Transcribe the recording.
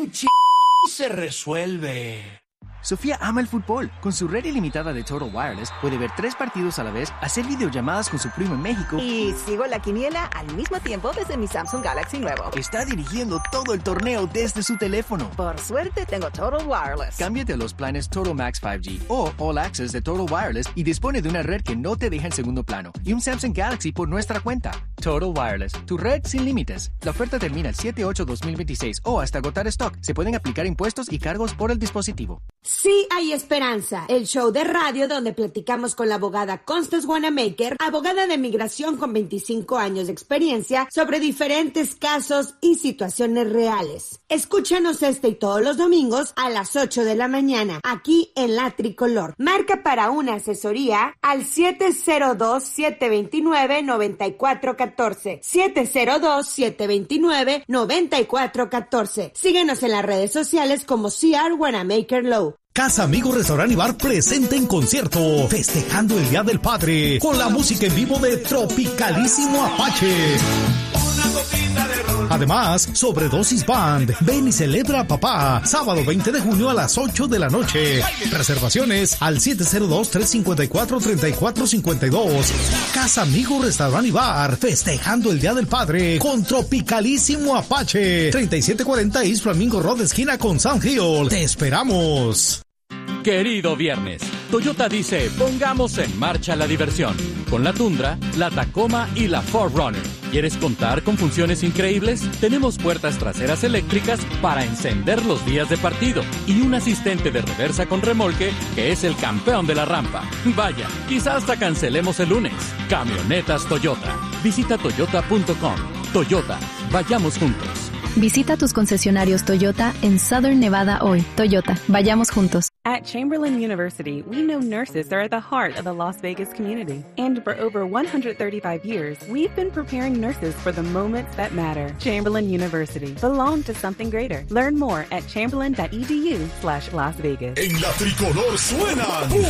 se resuelve. Sofía ama el fútbol. Con su red ilimitada de Total Wireless, puede ver 3 partidos a la vez, hacer videollamadas con su primo en México. Y sigo la quiniela al mismo tiempo desde mi Samsung Galaxy nuevo. Está dirigiendo todo el torneo desde su teléfono. Por suerte, tengo Total Wireless. Cámbiate a los planes Total Max 5G o All Access de Total Wireless y dispone de una red que no te deja en segundo plano y un Samsung Galaxy por nuestra cuenta. Total Wireless, tu red sin límites. La oferta termina el 7/8/2026 o hasta agotar stock. Se pueden aplicar impuestos y cargos por el dispositivo. Sí hay esperanza, el show de radio donde platicamos con la abogada Constance Wanamaker, abogada de migración con 25 años de experiencia sobre diferentes casos y situaciones reales. Escúchanos este y todos los domingos a las 8 de la mañana, aquí en La Tricolor. Marca para una asesoría al 702-729-9414. 702-729-9414. Síguenos en las redes sociales como CR Wanamaker Law. Casa Amigo Restaurant y Bar presente en concierto, festejando el Día del Padre, con la música en vivo de Tropicalísimo Apache. Además, Sobredosis Band, ven y celebra a papá, sábado 20 de junio a las 8 de la noche. Reservaciones al 702-354-3452. Casa Amigo Restaurant y Bar, festejando el Día del Padre, con Tropicalísimo Apache. 3740 East Flamingo Road, esquina con Sound Hill. Te esperamos. Querido viernes, Toyota dice, pongamos en marcha la diversión. Con la Tundra, la Tacoma y la 4Runner. ¿Quieres contar con funciones increíbles? Tenemos puertas traseras eléctricas para encender los días de partido y un asistente de reversa con remolque que es el campeón de la rampa. Vaya, quizás hasta cancelemos el lunes. Camionetas Toyota. Visita toyota.com. Toyota, vayamos juntos. Visita tus concesionarios Toyota en Southern Nevada hoy. Toyota, vayamos juntos. At Chamberlain University, we know nurses are at the heart of the Las Vegas community. And for over 135 years, we've been preparing nurses for the moments that matter. Chamberlain University. Belong to something greater. Learn more at chamberlain.edu/Las Vegas. En La Tricolor suenan